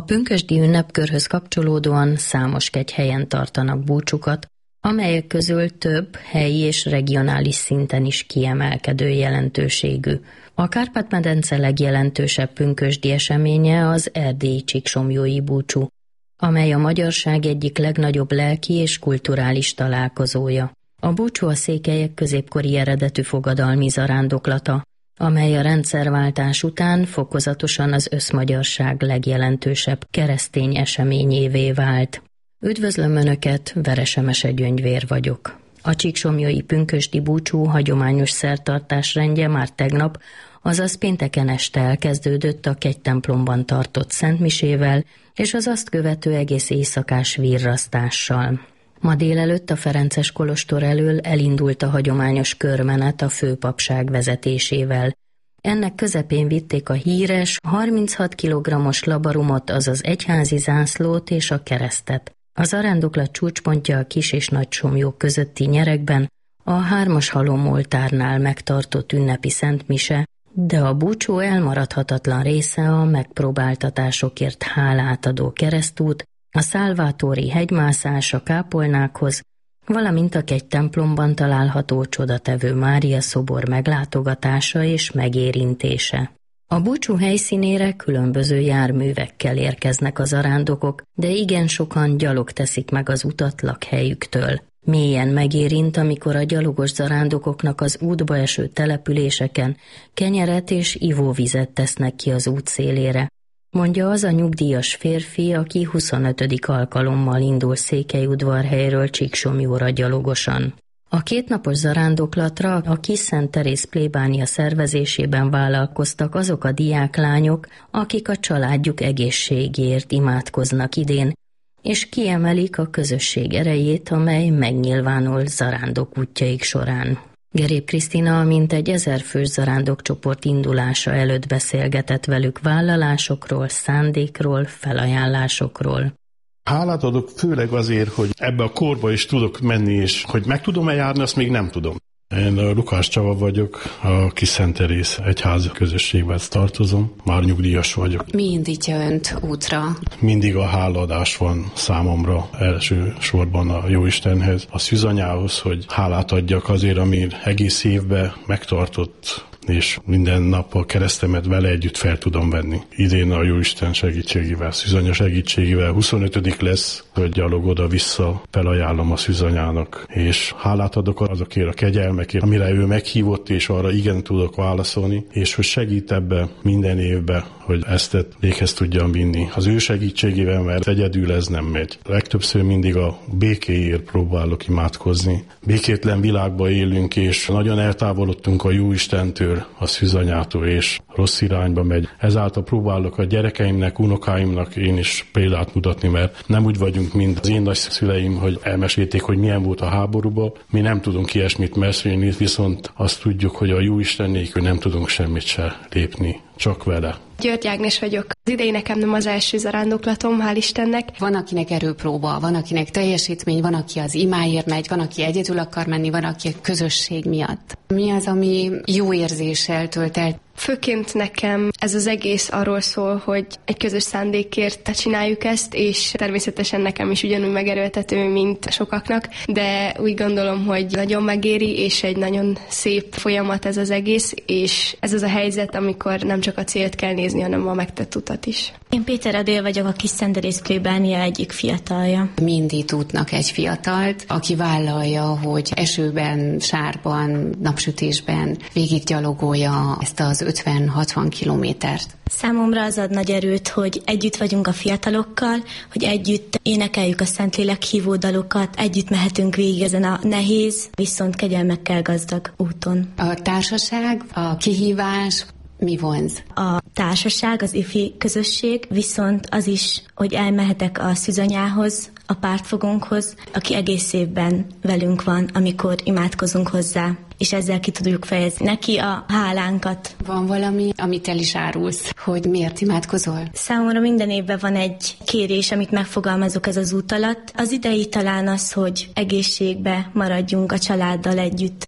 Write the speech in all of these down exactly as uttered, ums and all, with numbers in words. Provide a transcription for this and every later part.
pünkösdi ünnepkörhöz kapcsolódóan számos kegyhelyen tartanak búcsukat, amelyek közül több helyi és regionális szinten is kiemelkedő jelentőségű. A Kárpát-medence legjelentősebb pünkösdi eseménye az erdélyi csíksomlyói búcsú, amely a magyarság egyik legnagyobb lelki és kulturális találkozója. A búcsú a székelyek középkori eredetű fogadalmi zarándoklata, amely a rendszerváltás után fokozatosan az összmagyarság legjelentősebb keresztény eseményévé vált. Üdvözlöm Önöket, Veresemese Gyöngyvér vagyok. A csíksomlyói pünkösdi búcsú hagyományos szertartás rendje már tegnap, azaz pénteken este elkezdődött a kegytemplomban tartott szentmisével és az azt követő egész éjszakás virrasztással. Ma délelőtt a ferences kolostor elől elindult a hagyományos körmenet a főpapság vezetésével. Ennek közepén vitték a híres, harminchat kilogrammos labarumot, azaz egyházi zászlót és a keresztet. Az zarándoklat csúcspontja a Kis- és Nagysomlyó közötti nyeregben, a hármas halomoltárnál megtartott ünnepi szentmise, de a búcsú elmaradhatatlan része a megpróbáltatásokért hálát adó keresztút, a szálvátóri hegymászás a kápolnákhoz, valamint a kegytemplomban található csodatevő Mária szobor meglátogatása és megérintése. A búcsú helyszínére különböző járművekkel érkeznek az zarándokok, de igen sokan gyalog teszik meg az utat lakhelyüktől. Mélyen megérint, amikor a gyalogos zarándokoknak az útba eső településeken kenyeret és ivóvizet tesznek ki az út szélére, mondja az a nyugdíjas férfi, aki huszonötödik alkalommal indul Székelyudvarhelyről Csíksomlyóra gyalogosan. A kétnapos zarándoklatra a Kis Szent Teréz plébánia szervezésében vállalkoztak azok a diáklányok, akik a családjuk egészségéért imádkoznak idén, és kiemelik a közösség erejét, amely megnyilvánul zarándok útjaik során. Gerép Krisztina mintegy ezerfős zarándokcsoport indulása előtt beszélgetett velük vállalásokról, szándékról, felajánlásokról. Hálát adok főleg azért, hogy ebbe a korba is tudok menni, és hogy meg tudom-e járni, azt még nem tudom. Én a Lukács Csaba vagyok, a Kis Szent Teréz egyházi közösségben tartozom, már nyugdíjas vagyok. Mi indítja Önt útra? Mindig a hálaadás van számomra, elsősorban a Jóistenhez, a szűzanyához, hogy hálát adjak azért, ami egész évben megtartott, és minden nap a keresztemet vele együtt fel tudom venni. Idén a Jóisten segítségével, szűzanya segítségével huszonötödik lesz, hogy gyalog oda-vissza felajánlom a szűzanyának, és hálát adok azokért a kegyelmekért, amire ő meghívott, és arra igen tudok válaszolni, és hogy segít ebbe minden évben, hogy ezt véghez tudjam vinni. Az ő segítségével, mert egyedül ez nem megy. Legtöbbször mindig a békéért próbálok imádkozni. Békétlen világban élünk, és nagyon eltávolodtunk a Jóistentől, a szűzanyától, és rossz irányba megy. Ezáltal próbálok a gyerekeimnek, unokáimnak én is példát mutatni, mert nem úgy vagyunk, mint az én nagyszüleim, hogy elmesélték, hogy milyen volt a háborúban. Mi nem tudunk ilyesmit mesélni, viszont azt tudjuk, hogy a Jóisten nélkül nem tudunk semmit se lépni, csak vele. György Ágnes vagyok. Az idei nekem nem az első zarándoklatom, hál' Istennek. Van, akinek erőpróba, van, akinek teljesítmény, van, aki az imáért megy, van, aki egyedül akar menni, van, aki a közösség miatt. Mi az, ami jó érzéssel tölt el? Főként nekem ez az egész arról szól, hogy egy közös szándékért csináljuk ezt, és természetesen nekem is ugyanúgy megerőltető, mint sokaknak, de úgy gondolom, hogy nagyon megéri, és egy nagyon szép folyamat ez az egész, és ez az a helyzet, amikor nem csak a célt kell nézni, hanem a megtett utat is. Én Péter Adél vagyok, a Kis Szent Teréz plébánia egyik fiatalja. Mindig útnak egy fiatalt, aki vállalja, hogy esőben, sárban, napsütésben végig gyalogolja ezt az ötven-hatvan kilométert. Számomra az ad nagy erőt, hogy együtt vagyunk a fiatalokkal, hogy együtt énekeljük a Szentlélek hívó dalokat, együtt mehetünk végig ezen a nehéz, viszont kegyelmekkel gazdag úton. A társaság, a kihívás mi vonz? A társaság, az ifi közösség, viszont az is, hogy elmehetek a szűzanyához, a pártfogónkhoz, aki egész évben velünk van, amikor imádkozunk hozzá, és ezzel ki tudjuk fejezni neki a hálánkat. Van valami, amit el is árulsz, hogy miért imádkozol? Számomra minden évben van egy kérés, amit megfogalmazok ez az út alatt. Az idei talán az, hogy egészségbe maradjunk a családdal együtt.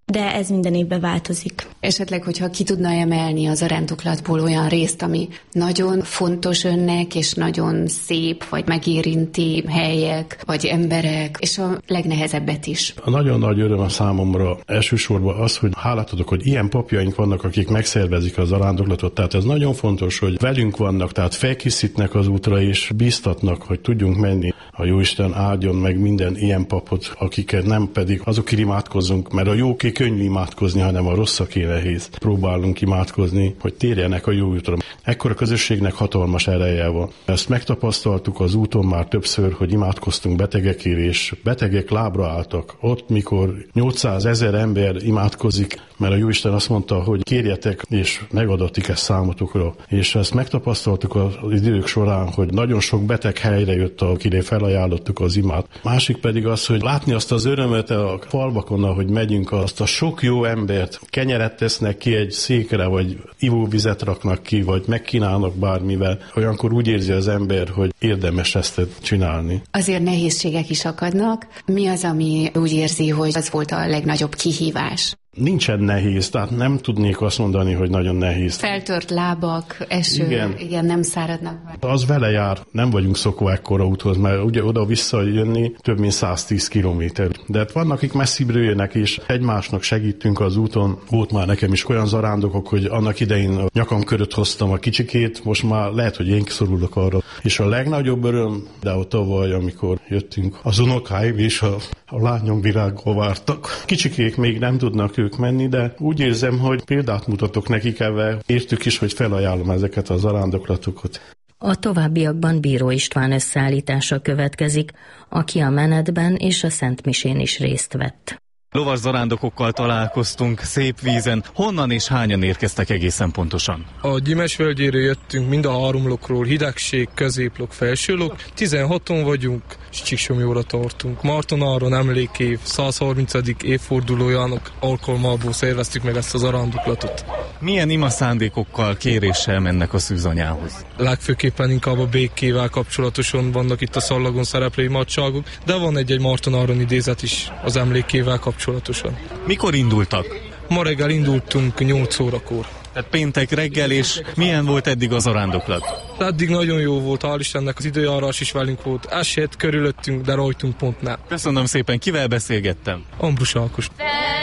de ez minden évben változik. Esetleg, hogyha ki tudna emelni az zarándoklatból olyan részt, ami nagyon fontos önnek, és nagyon szép, vagy megérinti helyek, vagy emberek, és a legnehezebbet is. A nagyon nagy öröm a számomra elsősorban az, hogy hálát adok, hogy ilyen papjaink vannak, akik megszervezik a zarándoklatot. Tehát ez nagyon fontos, hogy velünk vannak, tehát felkészítnek az útra, és bíztatnak, hogy tudjunk menni. A Jóisten áldjon meg minden ilyen papot, akiket nem pedig azokért imádkozzunk, mert a jóké könnyű imádkozni, hanem a rosszaké nehéz. Próbálunk imádkozni, hogy térjenek a jó útra. Ekkora közösségnek hatalmas ereje van. Ezt megtapasztaltuk az úton már többször, hogy imádkoztunk betegekért, és betegek lábra álltak. Ott, mikor nyolcszázezer ember imádkozik, mert a Jóisten azt mondta, hogy kérjetek, és megadatik ezt számotokra. És ezt megtapasztaltuk az idők során, hogy nagyon sok beteg helyre jött, akire felajánlottuk az imát. Másik pedig az, hogy látni azt az örömet a falvakon, ahogy megyünk, azt a sok jó embert, kenyeret tesznek ki egy székre, vagy ivóvizet raknak ki, vagy megkínálnak bármivel. Olyankor úgy érzi az ember, hogy érdemes ezt csinálni. Azért nehézségek is akadnak. Mi az, ami úgy érzi, hogy az volt a legnagyobb kihívás? Nincsen nehéz, tehát nem tudnék azt mondani, hogy nagyon nehéz. Feltört lábak, eső, igen, igen nem száradnak meg. Az vele jár, nem vagyunk szokva ekkora úthoz, mert ugye oda-vissza jönni több mint száztíz kilométer. De hát vannak, akik messzibről jönnek, és egymásnak segítünk az úton. Volt már nekem is olyan zarándokok, hogy annak idején a nyakam körött hoztam a kicsikét, most már lehet, hogy én szorulok arra. És a legnagyobb öröm, de ott tavaly, amikor jöttünk, az unokáim és a, a lányom virággal vártak. Kicsikék még nem tudnak ők menni, de úgy érzem, hogy példát mutatok nekik ebben. Értük is, hogy felajánlom ezeket a zarándoklatokat. A továbbiakban Bíró István összeállítása következik, aki a menetben és a Szentmisén is részt vett. Lovas zarándokokkal találkoztunk szép vízen. Honnan és hányan érkeztek egészen pontosan? A Gyimes völgyéről jöttünk, mind a három lokról, hidegség, középlok, felsőlok. tizenhaton vagyunk, és Csíksomlyóra tartunk. Marton-Áron emlékév százharmincadik évfordulójának alkalmából szerveztük meg ezt a zarándoklatot. Milyen ima szándékokkal, kéréssel mennek a szűzanyához? Legfőképpen inkább a békével kapcsolatosan vannak itt a szallagon szereplő imádságok, de van egy-egy Marton-Áron idézet is az emlékével kapcsolatosan. Mikor indultak? Ma reggel indultunk nyolc órakor. Tehát péntek reggel, és milyen volt eddig az zarándoklat? Eddig nagyon jó volt, hál' Istennek, az időjárás is velünk volt. Esett körülöttünk, de rajtunk pont nem. Köszönöm szépen, kivel beszélgettem? Ambrus Ákos.